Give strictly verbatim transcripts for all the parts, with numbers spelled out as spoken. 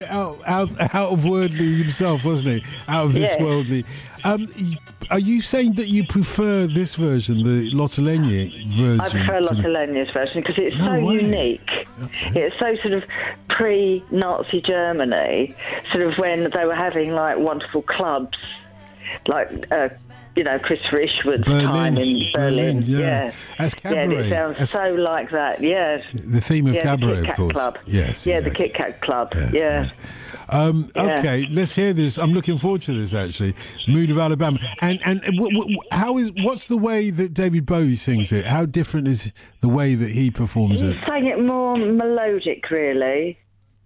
out, out, out of worldly himself, wasn't he? Out of this Yes. worldly. Um, are you saying that you prefer this version, the Lotte Lenya version? I prefer to the- Lotte Lenya's version because it's No so way. unique. Okay. It's so sort of pre-Nazi Germany, sort of when they were having like wonderful clubs, like uh, you know Christopher Ishwood's Berlin. time in Berlin. Berlin, yeah. yeah. That's Yeah, and cabaret. it sounds That's so like that. Yes. the theme of yeah, cabaret, the Kit of Kat course. Club. Yes, Yeah, exactly. the Kit Kat Club. Yeah, Yeah. yeah. Um, Yeah. okay, let's hear this. I'm looking forward to this actually. Moon of Alabama. And and w- w- how is what's the way that David Bowie sings it? How different is the way that he performs He's it? saying it more melodic, really.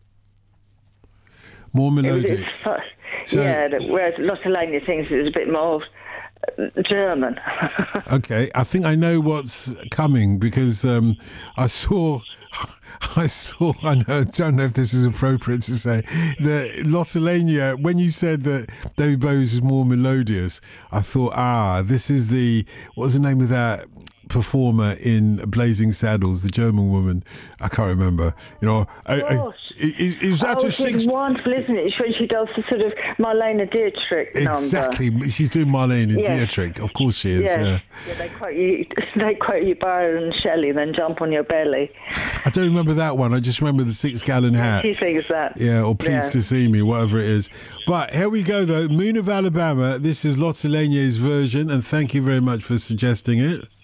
More It was- melodic. it's so- So- yeah, that- whereas Lotte Lenya thinks it was a bit more uh, German. Okay, I think I know what's coming because um, I saw. I saw, I know, I don't know if this is appropriate to say, that Lotte Lenya, when you said that David Bowie's is more melodious, I thought, ah, this is the, what's the name of that performer in Blazing Saddles, the German woman? I can't remember. You know, I, I, course. is, is that Oh, a she's six? wonderful, isn't it? When she does the sort of Marlene Dietrich number. Exactly. She's doing Marlene and Yes. Dietrich. Of course she is, Yes. yeah. Yeah, they quote you. They quote you Byron and Shelley, then jump on your belly. I don't remember that one. I just remember the six gallon hat. She sings that. Yeah, or Pleased Yeah. to See Me, whatever it is. But here we go, though. Moon of Alabama. This is Lotte Lenya's version, and thank you very much for suggesting it.